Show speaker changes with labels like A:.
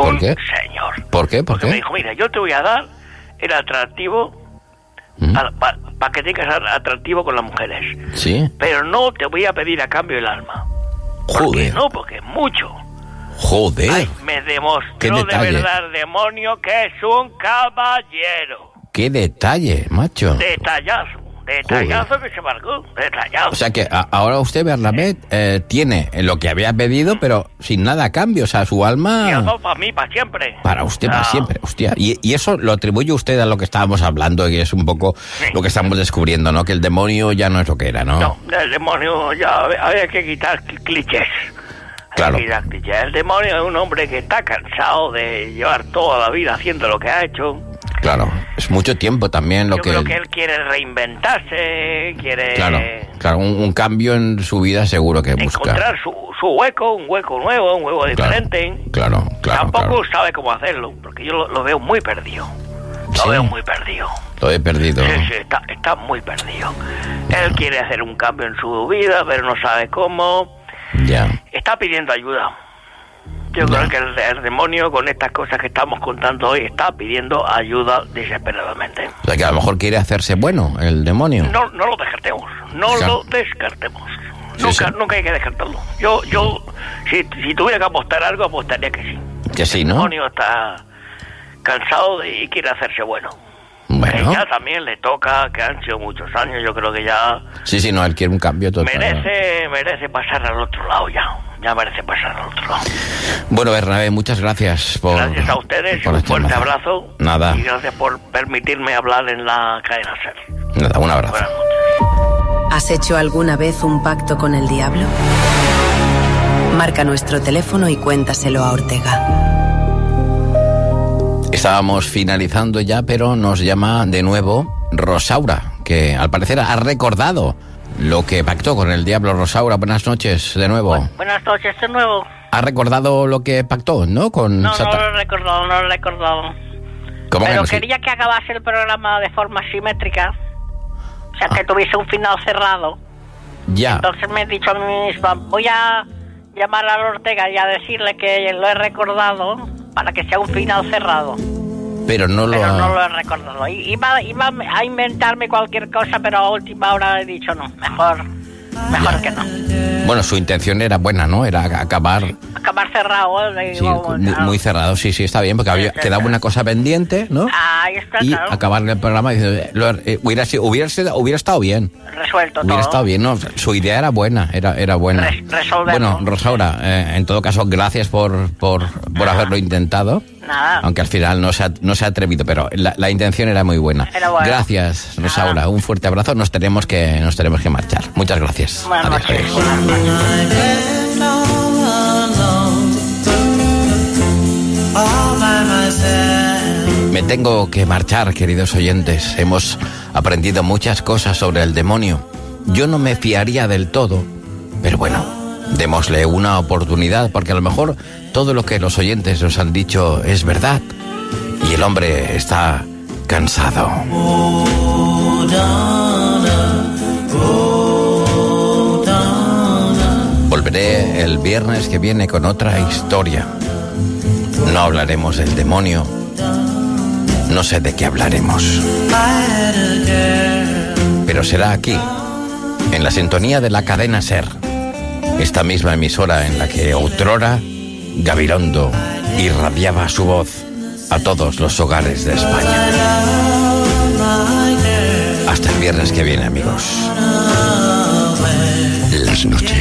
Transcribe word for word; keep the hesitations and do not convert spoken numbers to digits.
A: ¿Por qué?
B: Señor.
A: ¿Por qué? ¿Por
B: Porque
A: qué?
B: me dijo, mira, yo te voy a dar el atractivo
A: ¿Mm?
B: para pa que tengas atractivo con las mujeres.
A: Sí.
B: Pero no te voy a pedir a cambio el alma. ¿Por qué
A: Joder.
B: no? Porque es mucho.
A: Joder.
B: Ay, me demostró
A: Qué
B: de
A: detalle.
B: verdad el demonio que es un caballero.
A: Qué detalle, macho.
B: Detallazo. Detallazo que se marcó. Detallazo.
A: O sea que a- ahora usted, Bernabé, eh, tiene lo que había pedido, pero sin nada a cambio. O sea, su
B: Y
A: alma...
B: eso para mí, para siempre.
A: Para usted, para
B: Ah,
A: siempre, hostia. Y, y eso lo atribuye usted a lo que estábamos hablando, y es un poco
B: Sí.
A: lo que estamos descubriendo, ¿no? Que el demonio ya no es lo que era, ¿no?
B: No, el demonio ya había que quitar cl- clichés. Hay
A: Claro.
B: que quitar clichés. El demonio es un hombre que está cansado de llevar toda la vida haciendo lo que ha hecho.
A: Claro, es mucho tiempo también lo
B: Yo
A: que...
B: creo que él quiere reinventarse, quiere
A: Claro, claro, un, un cambio en su vida seguro que busca.
B: encontrar su, su hueco, un hueco nuevo, un hueco
A: Claro,
B: diferente.
A: claro, claro,
B: Tampoco
A: claro.
B: sabe cómo hacerlo, porque yo lo, lo veo muy perdido. Lo
A: Sí.
B: veo muy perdido.
A: Lo he perdido.
B: Sí, sí, está, está muy perdido. Él quiere hacer un cambio en su vida, pero no sabe cómo.
A: Ya.
B: Está pidiendo ayuda. Yo
A: Ya.
B: creo que el, el demonio, con estas cosas que estamos contando hoy, está pidiendo ayuda desesperadamente.
A: O sea que a lo mejor quiere hacerse bueno, el demonio.
B: No, no lo descartemos. No
A: Claro.
B: lo descartemos.
A: Sí,
B: Nunca,
A: sí.
B: nunca hay que descartarlo. Yo, yo, si, si tuviera que apostar algo, apostaría que sí.
A: Que sí,
B: El
A: ¿no?
B: demonio está cansado de, y quiere hacerse bueno.
A: Bueno.
B: Que ya también le toca, que han sido muchos años, yo creo que ya
A: Sí, sí, no, él quiere un cambio total.
B: merece, merece pasar al otro lado ya. Ya merece pasar al otro lado.
A: Bueno, Bernabé, muchas gracias por...
B: Gracias a ustedes,
A: por
B: un
A: esta
B: fuerte
A: llamada.
B: abrazo.
A: Nada.
B: Y gracias por permitirme hablar en la cadena SER.
A: Nada, un abrazo.
B: Buenas noches.
C: ¿Has hecho alguna vez un pacto con el diablo? Marca nuestro teléfono y cuéntaselo a Ortega.
A: Estábamos finalizando ya, pero nos llama de nuevo Rosaura, que al parecer ha recordado lo que pactó con el diablo. Rosaura, buenas noches de nuevo.
B: Bu- buenas noches de nuevo.
A: Ha recordado lo que pactó, ¿no? Con
B: No, no
A: Satan-
B: lo he recordado, no lo he recordado.
A: ¿Cómo que
B: Pero
A: no? Sí.
B: quería que acabase el programa de forma simétrica. O sea, que tuviese un final cerrado.
A: Ya.
B: Entonces me he dicho a mí misma, voy a llamar a Ortega y a decirle que lo he recordado para que sea un final cerrado.
A: Pero no lo
B: Pero
A: ha...
B: no lo he recordado. I- Iba, iba a inventarme cualquier cosa, pero a última hora he dicho no, mejor, mejor que no.
A: Bueno, su intención era buena, ¿no? Era acabar...
B: Acabar cerrado, ¿eh?
A: Sí,
B: Digo,
A: muy,
B: claro.
A: muy cerrado, sí, sí, está bien, porque había,
B: sí,
A: quedaba
B: sí.
A: una cosa pendiente, ¿no?
B: Ahí está,
A: Y
B: claro.
A: acabar el programa diciendo, eh, lo- eh, hubiera, sido- hubiera, sido- hubiera estado bien.
B: Resuelto
A: Hubiera
B: todo.
A: estado bien, ¿no? Su idea era buena, era, era buena.
B: Res- resolverlo.
A: Bueno, Rosaura, eh, en todo caso, gracias por, por, por haberlo intentado.
B: Nada.
A: Aunque al final no se ha, no se ha atrevido, pero la, la intención era muy buena.
B: Era buena.
A: Gracias, Rosaura.
B: Nada.
A: Un fuerte abrazo. Nos tenemos que, nos tenemos que marchar. Muchas gracias.
B: Buenas
A: Adiós,
B: noches.
A: adiós.
B: Buenas noches.
A: Me tengo que marchar, queridos oyentes. Hemos aprendido muchas cosas sobre el demonio. Yo no me fiaría del todo, pero bueno, démosle una oportunidad, porque a lo mejor todo lo que los oyentes nos han dicho es verdad. Y el hombre está cansado. Volveré el viernes que viene con otra historia. No hablaremos del demonio. No sé de qué hablaremos. Pero será aquí, en la sintonía de la cadena SER. Esta misma emisora en la que otrora Gabilondo irradiaba su voz a todos los hogares de España. Hasta el viernes que viene, amigos. Las noches.